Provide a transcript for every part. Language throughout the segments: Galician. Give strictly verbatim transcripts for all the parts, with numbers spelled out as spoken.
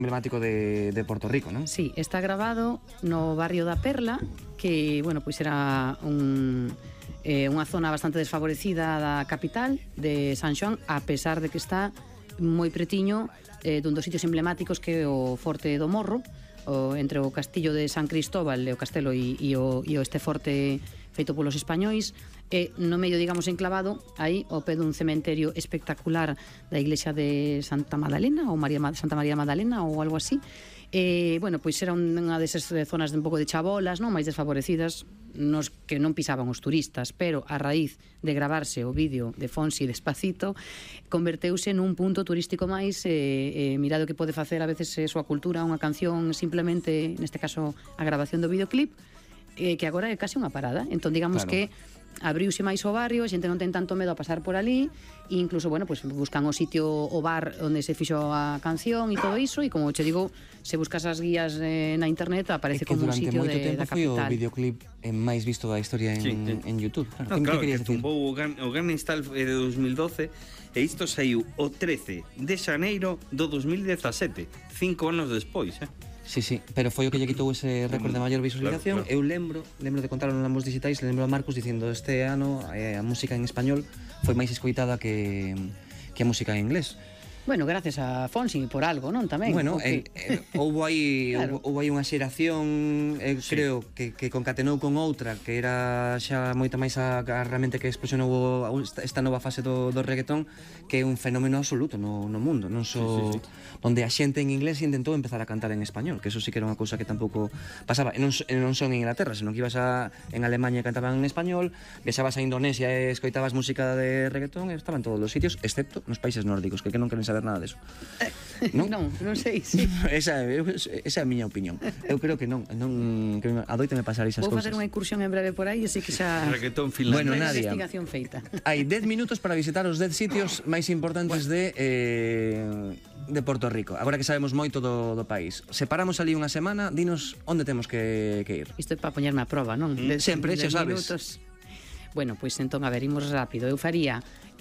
emblemático de, de Porto Rico, non? Sí, está grabado no barrio da Perla, que, bueno, pois era un, eh, unha zona bastante desfavorecida da capital de San Xoán, a pesar de que está moi pretiño eh, dun dos sitios emblemáticos que é o Forte do Morro, o, entre o castillo de San Cristóbal e o castelo e, e, o, e o este forte feito polos españois, e no medio, digamos, enclavado aí ao pé dun cementerio espectacular da iglesia de Santa Madalena ou María, Santa María Madalena ou algo así. E, bueno, pois era unha desas zonas de un pouco de chabolas, non, máis desfavorecidas, nos que non pisaban os turistas, pero a raíz de gravarse o vídeo de Fonsi Despacito converteuse nun punto turístico máis, e, e mirado que pode facer a veces a súa cultura, unha canción, simplemente, neste caso, a grabación do videoclip, eh, que agora é case unha parada. Entón, digamos, claro, que abriuse máis o barrio, a xente non ten tanto medo a pasar por ali, e incluso, bueno, pues buscan o sitio, o bar onde se fixo a canción e todo iso, e como che digo, se buscas as guías eh, na internet, aparece como un sitio de, da capital. Foi o videoclip máis visto da historia en, sí, sí. en YouTube. Claro, no, claro, que, que tumbou o Gangnam Style de dos mil doce, e isto saiu o trece de xaneiro do dos mil dezasete, cinco anos despois, eh? Sí, sí, pero foi o que lle quitou ese récord de maior visualización. Claro, claro. Eu lembro, lembro de contarlo en ambos digitais, lembro a Marcos dicindo este ano eh, a música en español foi máis escoitada que, que a música en inglés. Bueno, gracias a Fonsi por algo, non? Tamén. Bueno, eh, eh, houbo aí claro. houbo aí unha xeración, eh, sí. creo que, que concatenou con outra que era xa moita máis a, a realmente que explosionou esta, esta nova fase do, do reggaetón, que é un fenómeno absoluto no, no mundo, non só so, sí, sí, sí. onde a xente en inglés intentou empezar a cantar en español, que eso sí que era unha cousa que tampouco pasaba, e non, e non son en Inglaterra, senón que ibas a, en Alemania e cantaban en español, viaxabas a Indonesia e escoitabas música de reggaetón, e estaban todos os sitios, excepto nos países nórdicos, que, que non queren saber nada deso. Non? Non, non sei, sí. esa, esa é a miña opinión. Eu creo que non, non que adoitame pasar esas cousas. Vou facer unha incursión en breve por aí, así que xa reggaetón finlandés. Bueno, Nadia, investigación feita. Hai dez minutos para visitar os dez sitios máis importantes de eh, de Porto Rico. Agora que sabemos moito do, do país. Separamos ali unha semana, dinos onde temos que, que ir. Isto é para poñerme a prova, non? Mm. Sempre, xa sabes. Minutos. Bueno, pois pues, entón, a ver, imos rápido. Eu faría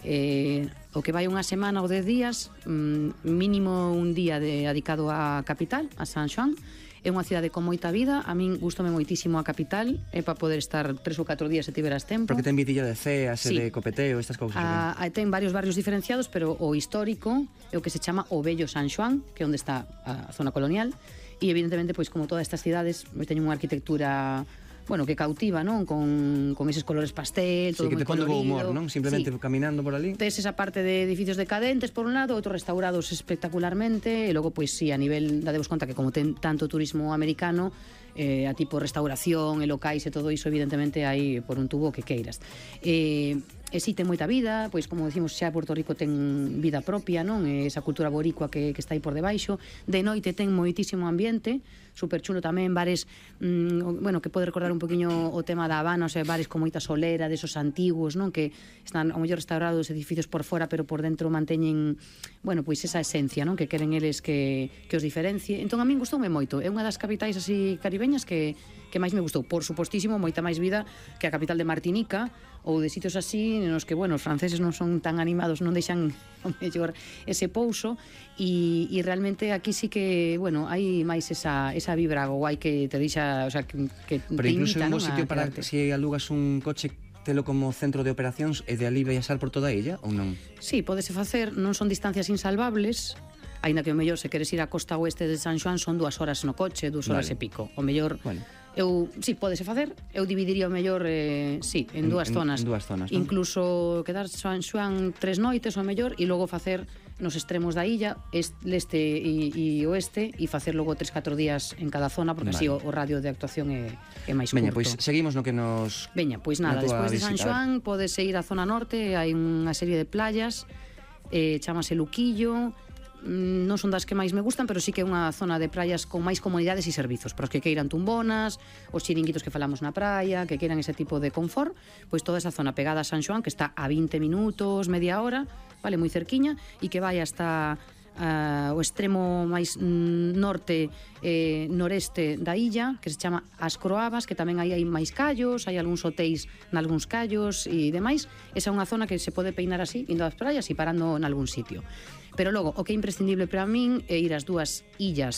eh, o que vai unha semana ou dez días, mm, mínimo un día de, dedicado á capital, a San Xoán. É unha cidade con moita vida, a min gustome moitísimo a capital, é para poder estar tres ou catro días se tiveras tempo. Porque ten vidilla de ceas, sí, de copeteo, estas cousas. A, a, ten varios barrios diferenciados, pero o histórico é o que se chama o Vello San Xoán, que é onde está a zona colonial, e evidentemente, pois como todas estas cidades, teñen unha arquitectura, bueno, que cautiva, non? Con, con eses colores pastel, todo sí, moi colorido. Sí, que te pone bo humor, non? Simplemente sí. caminando por ali. Tes esa parte de edificios decadentes por un lado, outros restaurados espectacularmente, e logo, pois, sí, a nivel, dadevos conta que como ten tanto turismo americano, eh, a tipo restauración e locais e todo iso, evidentemente, hai por un tubo que queiras. Eh, E si, ten moita vida, pois como decimos, xa Porto Rico ten vida propia, non? Esa cultura boricua que, que está aí por debaixo. De noite ten moitísimo ambiente, super chulo tamén, bares, mmm, bueno, que pode recordar un poquinho o tema da Habana, o sea, bares con moita solera, desos antiguos, non? Que están ao mellor restaurados edificios por fora, pero por dentro manteñen, bueno, pois esa esencia, non? Que queren eles que, que os diferencie. Entón, a min gustoume moito. É unha das capitais así caribeñas que, que máis me gustou. Por supostísimo, moita máis vida que a capital de Martinica, ou de sitios así nos que, bueno, os franceses non son tan animados, non deixan o mellor ese pouso, e, e realmente aquí sí que, bueno, hai máis esa, esa vibra guai que te deixa, o sea, que, que pero te incluso imita, é un non? sitio para que se si alugas un coche telo como centro de operacións e de ali viaxar por toda ella, ou non? Sí, pódese facer, non son distancias insalvables, aínda que o mellor se queres ir á costa oeste de San Xoán son dúas horas no coche, dúas horas vale. E pico. O mellor, bueno, eu, sí, pódese facer, eu dividiría o mellor, eh, sí, en, en dúas zonas. En dúas zonas, non? Incluso quedar San Xoán tres noites o mellor e logo facer nos extremos da illa, leste e, e oeste, e facer logo tres catro días en cada zona, porque vale. Así o, o radio de actuación é, é máis curto. Veña, pois seguimos no que nos... Veña, pois nada, despois de San Xoán podes ir á zona norte, hai unha serie de playas, eh, chamase Luquillo, non son das que máis me gustan, pero sí que é unha zona de praias con máis comunidades e servizos para os que queiran tumbonas, os chiringuitos que falamos na praia, que queiran ese tipo de confort, pois toda esa zona pegada a San Xoán, que está a vinte minutos, media hora, vale, moi cerquiña, e que vai hasta uh, o extremo máis mm, norte eh, noreste da illa, que se chama As Croabas, que tamén aí hai máis callos, hai algúns hotéis nalgúns callos e demais. Esa é unha zona que se pode peinar así, indo ás praias e parando nalgún sitio. Pero logo, o que é imprescindible para min é ir ás dúas illas